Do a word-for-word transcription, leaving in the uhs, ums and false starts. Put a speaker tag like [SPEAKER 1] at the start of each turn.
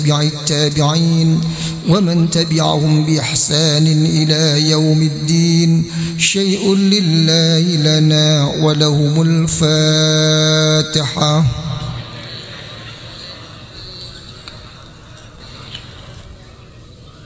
[SPEAKER 1] التابعين ومن تبعهم بإحسان إلى يوم الدين. شيء لله لنا ولهم الفاتحة.